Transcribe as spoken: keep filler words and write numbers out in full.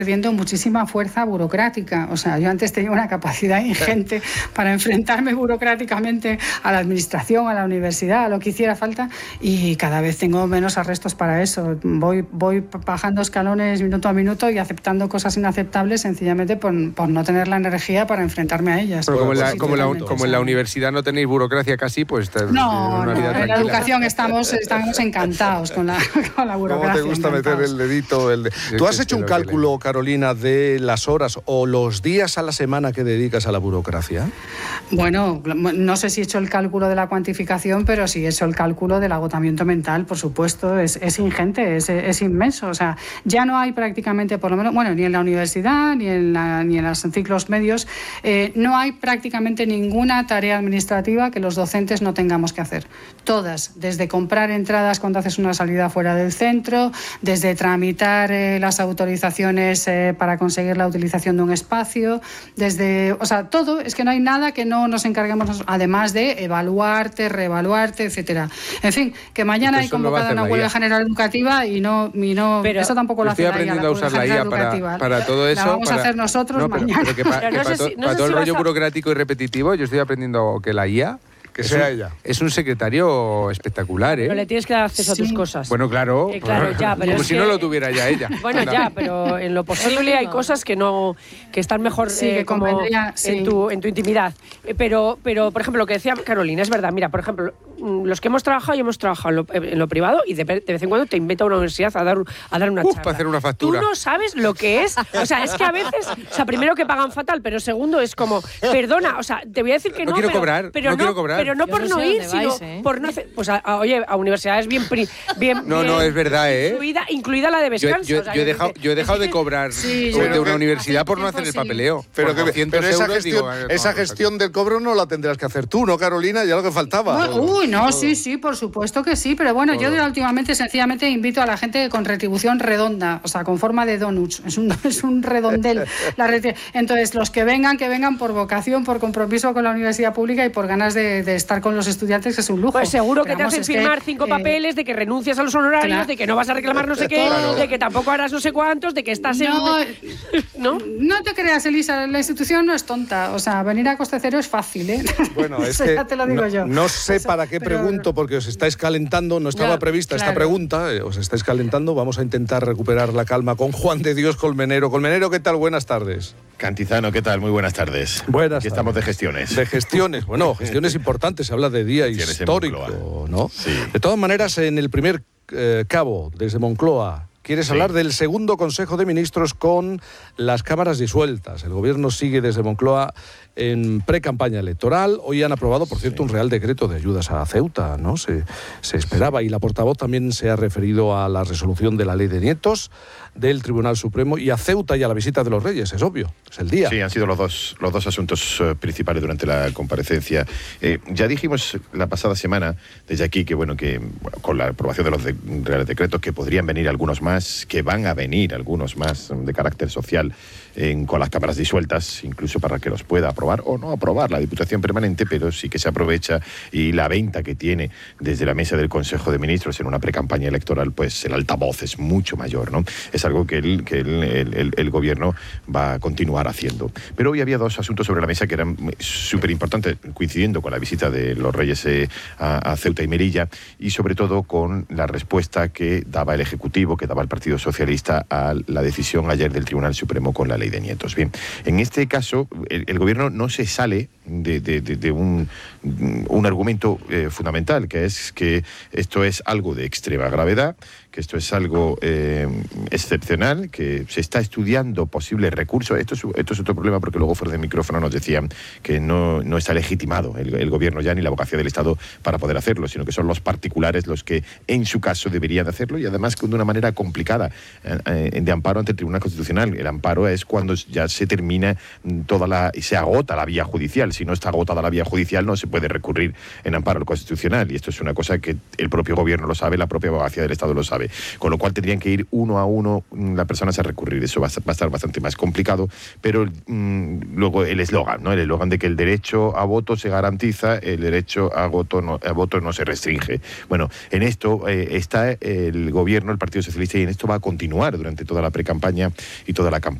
perdiendo muchísima fuerza burocrática. O sea, yo antes tenía una capacidad ingente para enfrentarme burocráticamente a la administración, a la universidad, a lo que hiciera falta, y cada vez tengo menos arrestos para eso. Voy, voy bajando escalones minuto a minuto y aceptando cosas inaceptables sencillamente por, por no tener la energía para enfrentarme a ellas. Pero como, en la, sí, como, la, como en la universidad no tenéis burocracia casi, pues... Te, no, una no, vida en tranquila. la educación estamos, estamos encantados con la, con la burocracia. ¿Cómo te gusta encantados. meter el dedito? El de... ¿Tú has hecho un cálculo, Carolina, de las horas o los días a la semana que dedicas a la burocracia? Bueno, no sé si he hecho el cálculo de la cuantificación, pero sí he hecho el cálculo del agotamiento mental, por supuesto. Es, es ingente, es, es inmenso. O sea, ya no hay prácticamente, por lo menos, bueno, ni en la universidad, ni en, la, ni en los ciclos medios, eh, no hay prácticamente ninguna tarea administrativa que los docentes no tengamos que hacer. Todas, desde comprar entradas cuando haces una salida fuera del centro, desde tramitar eh, las autorizaciones eh, para conseguir la utilización de un espacio, desde, o sea, todo, es que no hay nada que no nos encarguemos, además de evaluarte, reevaluarte, etcétera. En fin, que mañana hay convocada una huelga general educativa y no, y no pero eso tampoco lo hace la I A. Estoy aprendiendo a usar la I A para, para todo eso. La vamos para, a hacer nosotros no, pero, mañana. Pero que pa, pero que no para, sé to, si, no para sé todo si el rollo a... burocrático y repetitivo, yo estoy aprendiendo que la I A... Que es sea un, ella. Es un secretario espectacular, ¿eh? Pero le tienes que dar acceso sí. a tus cosas. Bueno, claro. Eh, claro ya, pero como es si que... no lo tuviera ya ella. Bueno, ya, pero en lo posible hay cosas que no que están mejor sí, eh, que como sí. en, tu, en tu intimidad. Eh, pero, pero, por ejemplo, lo que decía Carolina, es verdad. Mira, por ejemplo, los que hemos trabajado y hemos trabajado en lo, en lo privado y de, de vez en cuando te invita a una universidad a dar, a dar una Uf, charla. para hacer una factura. Tú no sabes lo que es. O sea, es que a veces, o sea, primero que pagan fatal, pero segundo es como, perdona, o sea, te voy a decir que no. No, quiero pero, cobrar, pero no, no quiero cobrar. Pero no Yo por no no, sé ir, dónde sino vais, ¿eh? por no hacer... Pues, a, a, oye, a universidades bien... Pri, bien no, bien, no, es verdad, ¿eh? Incluida, incluida la de descanso. Yo, yo, o sea, yo, he, dejado, yo he dejado de cobrar sí, de yo una que, universidad por no hacer el papeleo. Pero, que, pero esa euros, gestión, digo, esa no, gestión del cobro no la tendrás que hacer tú, ¿no, Carolina? Ya lo que faltaba. Bueno, uy, no, todo. sí, sí, por supuesto que sí, pero bueno, todo. Yo últimamente sencillamente invito a la gente con retribución redonda, o sea, con forma de donuts, es un, es un redondel. la Entonces, los que vengan, que vengan por vocación, por compromiso con la universidad pública y por ganas de, de estar con los estudiantes, que es un lujo. Pues seguro pero que vamos, te hacen firmar que, cinco eh, papeles de que renuncias a los honorarios, claro. de que no vas a reclamar no sé qué, claro. de que tampoco harás no sé cuántos, de que estás no, en... ¿No? No te creas, Elisa, la institución no es tonta. O sea, venir a coste cero es fácil, ¿eh? Bueno, es Eso que ya te lo digo no, yo. no sé Eso, para qué pero... pregunto, porque os estáis calentando, no estaba ya, prevista claro. esta pregunta, eh, os estáis calentando, vamos a intentar recuperar la calma con Juan de Dios Colmenero. Colmenero, ¿qué tal? Buenas tardes. Cantizano, ¿qué tal? Muy buenas tardes. Buenas Aquí tardes. estamos de gestiones. De gestiones, bueno, gestiones importantes, se habla de día histórico, ¿no? Sí. De todas maneras, en el primer eh, cabo, desde Moncloa, quieres sí. hablar del segundo Consejo de Ministros con las cámaras disueltas. El Gobierno sigue desde Moncloa en pre-campaña electoral. Hoy han aprobado, por cierto, sí. un Real Decreto de ayudas a Ceuta, ¿no? Se, se esperaba, y la portavoz también se ha referido a la resolución de la Ley de Nietos del Tribunal Supremo y a Ceuta y a la visita de los Reyes, es obvio, es el día. Sí, han sido los dos, los dos asuntos uh, principales durante la comparecencia. Eh, ya dijimos la pasada semana, desde aquí, que bueno, que bueno, con la aprobación de los de, Reales Decretos, que podrían venir algunos más, que van a venir algunos más de carácter social, en, con las cámaras disueltas, incluso para que los pueda aprobar o no aprobar la Diputación Permanente, pero sí que se aprovecha, y la venta que tiene desde la mesa del Consejo de Ministros en una precampaña electoral, pues el altavoz es mucho mayor, ¿no? Es algo que el, que el, el, el, el Gobierno va a continuar haciendo. Pero hoy había dos asuntos sobre la mesa que eran súper importantes, coincidiendo con la visita de los Reyes eh, a, a Ceuta y Melilla, y sobre todo con la respuesta que daba el Ejecutivo, que daba el Partido Socialista a la decisión ayer del Tribunal Supremo con la Ley de Nietos. Bien, en este caso, el, el Gobierno no se sale de, de, de, de un, un argumento eh, fundamental, que es que esto es algo de extrema gravedad, que esto es algo eh, excepcional, que se está estudiando posibles recursos. Esto es, esto es otro problema, porque luego fuera de micrófono nos decían que no, no está legitimado el, el Gobierno ya, ni la abogacía del Estado, para poder hacerlo, sino que son los particulares los que en su caso deberían hacerlo, y además de una manera complicada, eh, de amparo ante el Tribunal Constitucional. El amparo es cuando ya se termina toda la... y se agota la vía judicial. Si no está agotada la vía judicial, no se puede recurrir en amparo al Constitucional, y esto es una cosa que el propio Gobierno lo sabe, la propia abogacía del Estado lo sabe. sabe. Con lo cual tendrían que ir uno a uno las personas a recurrir. Eso va a, va a estar bastante más complicado, pero mmm, luego el eslogan, ¿no? El eslogan de que el derecho a voto se garantiza, el derecho a voto no, a voto no se restringe. Bueno, en esto eh, está el gobierno, el Partido Socialista, y en esto va a continuar durante toda la precampaña y toda la campaña.